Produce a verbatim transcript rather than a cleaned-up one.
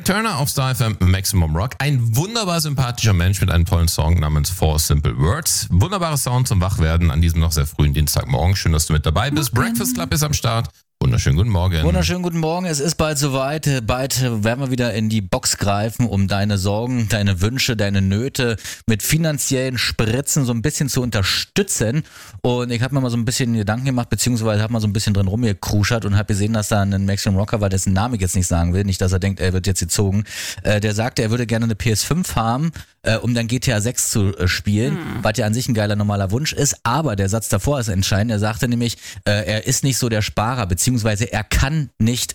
Drake Turner auf Star F M Maximum Rock. Ein wunderbar sympathischer Mensch mit einem tollen Song namens Four Simple Words. Wunderbarer Sound zum Wachwerden an diesem noch sehr frühen Dienstagmorgen. Schön, dass du mit dabei bist. Breakfast Club ist am Start. Wunderschönen guten Morgen. Wunderschönen guten Morgen. Es ist bald soweit. Bald werden wir wieder in die Box greifen, um deine Sorgen, deine Wünsche, deine Nöte mit finanziellen Spritzen so ein bisschen zu unterstützen. Und ich habe mir mal so ein bisschen Gedanken gemacht, beziehungsweise habe mal so ein bisschen drin rumgekruschert und habe gesehen, dass da ein Maximum Rocker war, dessen Namen ich jetzt nicht sagen will. Nicht, dass er denkt, er wird jetzt gezogen. Äh, der sagte, er würde gerne eine P S fünf haben, äh, um dann G T A sechs zu äh, spielen, hm. was ja an sich ein geiler normaler Wunsch ist. Aber der Satz davor ist entscheidend. Er sagte nämlich, äh, er ist nicht so der Sparer, beziehungsweise Beziehungsweise er kann nicht